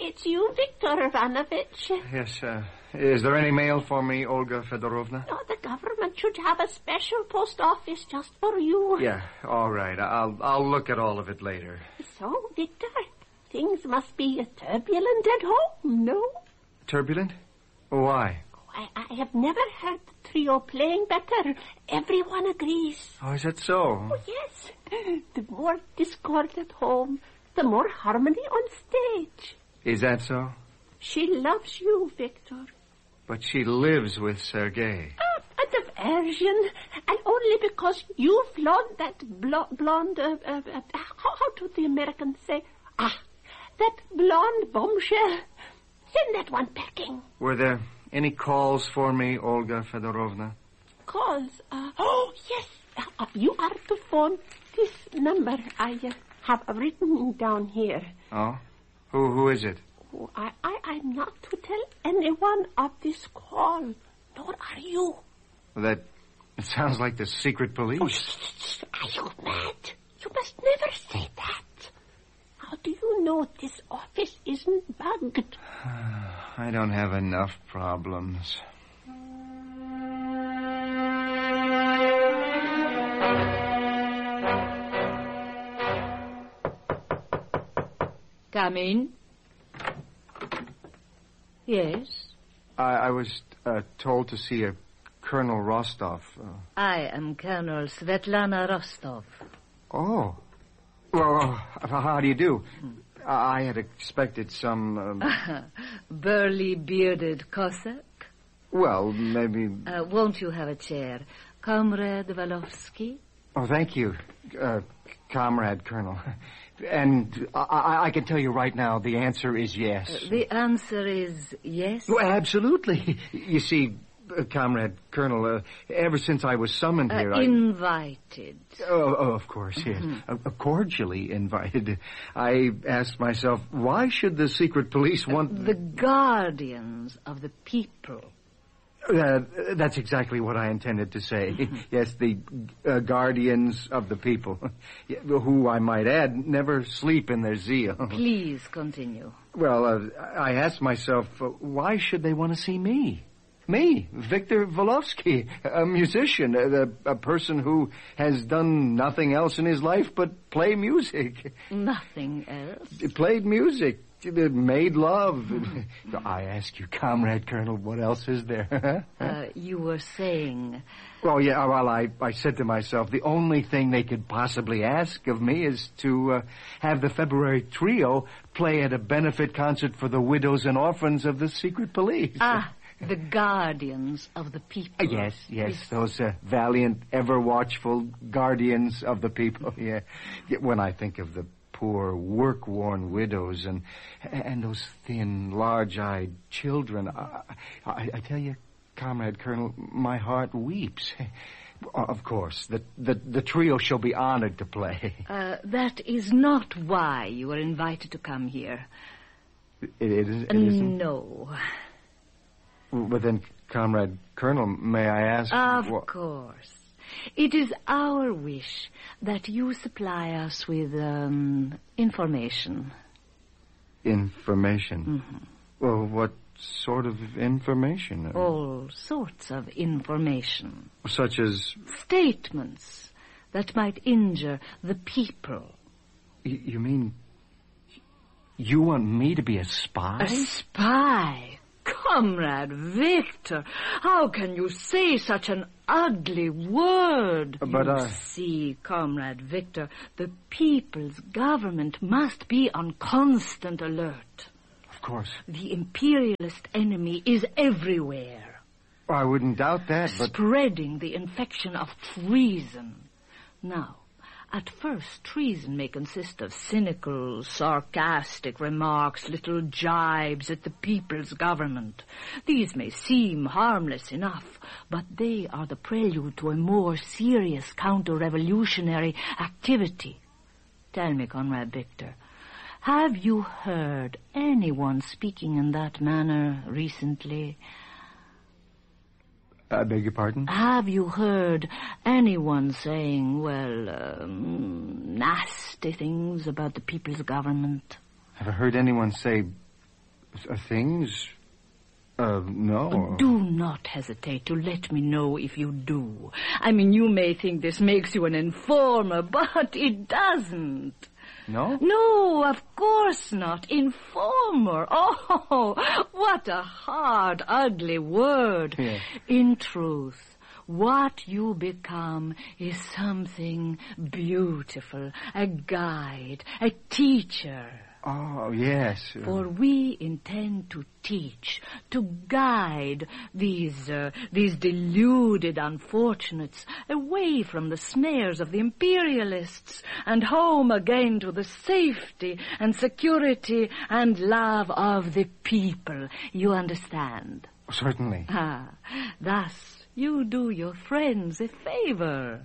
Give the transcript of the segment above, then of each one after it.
it's you, Viktor Ivanovich. Yes, is there any mail for me, Olga Fedorovna? No, the government should have a special post office just for you. Yeah, all right. I'll look at all of it later. So, Victor, things must be turbulent at home, no? Turbulent? Why? I have never heard the trio playing better. Everyone agrees. Oh, is that so? Oh, yes. The more discord at home, the more harmony on stage. Is that so? She loves you, Victor. But she lives with Sergei. A diversion. And only because you flaunt that blonde... how do the Americans say? That blonde bombshell. Send that one packing. Were there any calls for me, Olga Fedorovna? Calls? Yes. You are to phone this number. I have written down here. Oh? Who is it? Oh, I'm not to tell anyone of this call. Nor are you. It sounds like the secret police. Oh, shh. Are you mad? You must never say that. How do you know this office isn't bugged? I don't have enough problems. Come in. Yes? I was told to see a Colonel Rostov. I am Colonel Svetlana Rostov. Oh. Well, how do you do? I had expected some... Burly, bearded Cossack? Well, maybe... Won't you have a chair? Comrade Volovsky? Oh, thank you, Comrade Colonel. And I can tell you right now, the answer is yes. The answer is yes? Well, absolutely. You see, Comrade Colonel, ever since I was summoned here, Invited. Oh, of course, yes. Cordially invited. I asked myself, why should the secret police want... The guardians of the people. That's exactly what I intended to say. Yes, the guardians of the people, who, I might add, never sleep in their zeal. Please continue. Well, I asked myself, why should they want to see me? Me, Viktor Volovsky, a musician, a person who has done nothing else in his life but play music. Nothing else? Played music. Made love. I ask you, Comrade Colonel, what else is there? You were saying... Well, yeah, I said to myself, the only thing they could possibly ask of me is to have the February trio play at a benefit concert for the widows and orphans of the secret police. The guardians of the people. Yes, those valiant, ever-watchful guardians of the people, yeah. When I think of the poor, work-worn widows and those thin, large-eyed children. I tell you, Comrade Colonel, my heart weeps. Of course, the trio shall be honored to play. That is not why you were invited to come here. It isn't? No. But then, Comrade Colonel, may I ask... Of course. It is our wish that you supply us with, information. Information? Mm-hmm. Well, what sort of information? All sorts of information. Such as? Statements that might injure the people. You mean... You want me to be a spy? A spy? Comrade Victor, how can you say such an ugly word? But you see, Comrade Victor, the people's government must be on constant alert. Of course. The imperialist enemy is everywhere. I wouldn't doubt that, but... Spreading the infection of treason. Now, at first, treason may consist of cynical, sarcastic remarks, little jibes at the people's government. These may seem harmless enough, but they are the prelude to a more serious counter-revolutionary activity. Tell me, Comrade Victor, have you heard anyone speaking in that manner recently? I beg your pardon? Have you heard anyone saying, nasty things about the people's government? Have I heard anyone say Things? No. Do not hesitate to let me know if you do. I mean, you may think this makes you an informer, but it doesn't. No? No, of course not. Informer. Oh, what a hard, ugly word. Yeah. In truth, what you become is something beautiful, a guide, a teacher. Oh, yes. For we intend to teach, to guide these deluded unfortunates away from the snares of the imperialists and home again to the safety and security and love of the people. You understand? Certainly. Thus you do your friends a favor.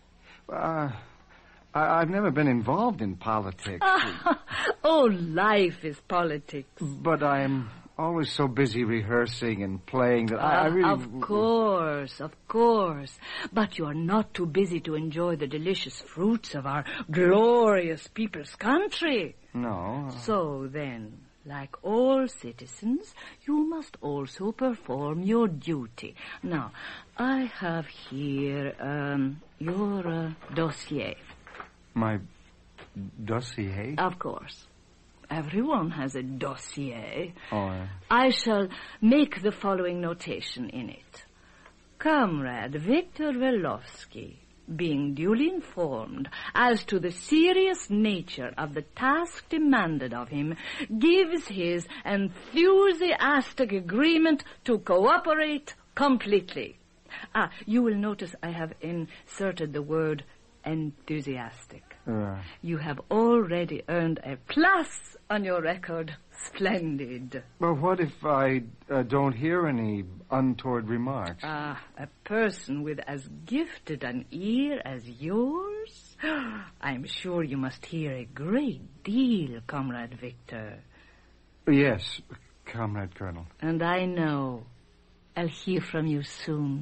I've never been involved in politics. Oh, life is politics. But I'm always so busy rehearsing and playing that I really... Of course. But you're not too busy to enjoy the delicious fruits of our glorious people's country. No. So then, like all citizens, you must also perform your duty. Now, I have here your dossier. My dossier? Of course. Everyone has a dossier. Oh, I shall make the following notation in it. Comrade Victor Velovsky, being duly informed as to the serious nature of the task demanded of him, gives his enthusiastic agreement to cooperate completely. You will notice I have inserted the word enthusiastic. You have already earned a plus on your record. Splendid. Well, what if I don't hear any untoward remarks? A person with as gifted an ear as yours? I'm sure you must hear a great deal, Comrade Victor. Yes, Comrade Colonel. And I know I'll hear from you soon.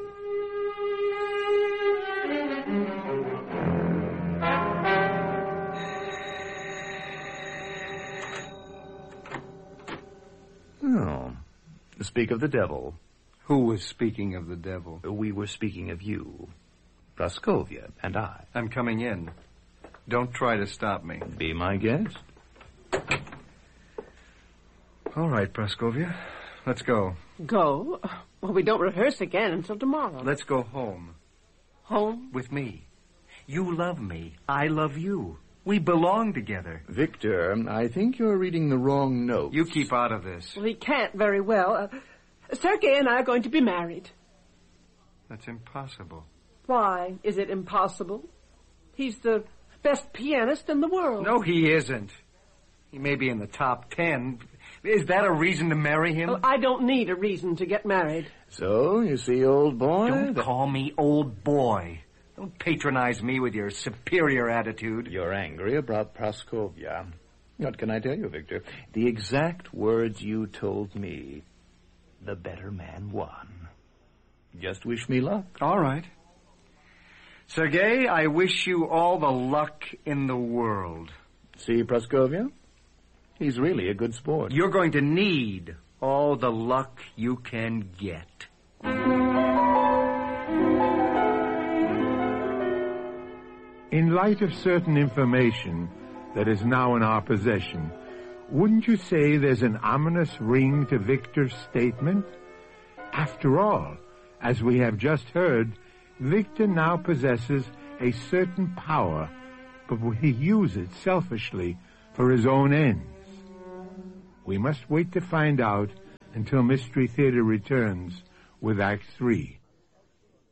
Oh, speak of the devil. Who was speaking of the devil? We were speaking of you, Praskovia, and I. I'm coming in. Don't try to stop me. Be my guest. All right, Praskovia. Let's go. Go? Well, we don't rehearse again until tomorrow. Let's go home. Home? With me. You love me. I love you. We belong together. Victor, I think you're reading the wrong note. You keep out of this. Well, he can't very well. Sergei and I are going to be married. That's impossible. Why is it impossible? He's the best pianist in the world. No, he isn't. He may be in the top 10. Is that a reason to marry him? Well, I don't need a reason to get married. So, you see, old boy... Don't call me old boy. Don't patronize me with your superior attitude. You're angry about Praskovia. What can I tell you, Victor? The exact words you told me. The better man won. Just wish me luck. All right. Sergei, I wish you all the luck in the world. See, Praskovia? He's really a good sport. You're going to need all the luck you can get. In light of certain information that is now in our possession, wouldn't you say there's an ominous ring to Victor's statement? After all, as we have just heard, Victor now possesses a certain power, but will he use it selfishly for his own ends? We must wait to find out until Mystery Theater returns with Act 3.